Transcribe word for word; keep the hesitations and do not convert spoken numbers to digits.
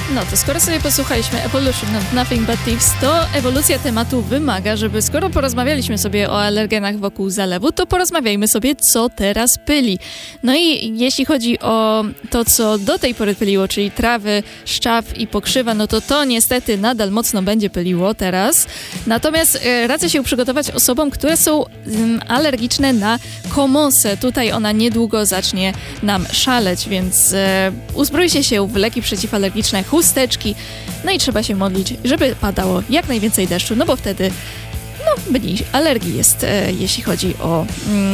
No to skoro sobie posłuchaliśmy Evolution of Nothing But Thieves, to ewolucja tematu wymaga, żeby skoro porozmawialiśmy sobie o alergenach wokół zalewu, to porozmawiajmy sobie, co teraz pyli. No i jeśli chodzi o to, co do tej pory pyliło, czyli trawy, szczaw i pokrzywa, no to to niestety nadal mocno będzie pyliło teraz. Natomiast e, radzę się przygotować osobom, które są mm, alergiczne na komosę. Tutaj ona niedługo zacznie nam szaleć, więc e, uzbrójcie się w leki przeciwalergiczne, chusteczki, no i trzeba się modlić, żeby padało jak najwięcej deszczu, no bo wtedy no mniej alergii jest, e, jeśli chodzi o mm,